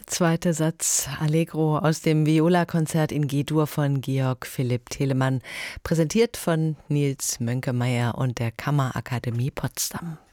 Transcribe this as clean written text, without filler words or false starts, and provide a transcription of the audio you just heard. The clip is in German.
Zweiter Satz Allegro aus dem Viola-Konzert in G-Dur von Georg Philipp Telemann, präsentiert von Nils Mönkemeyer und der Kammerakademie Potsdam.